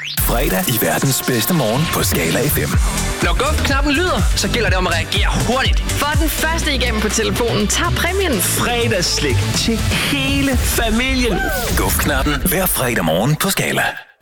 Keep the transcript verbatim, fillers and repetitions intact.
Fredag i verdens bedste morgen på Skala F M. Når guf-knappen lyder, så gælder det om at reagere hurtigt. For den første igennem på telefonen tager præmien. Fredagsslik til hele familien. Guf-knappen hver fredag morgen på Skala.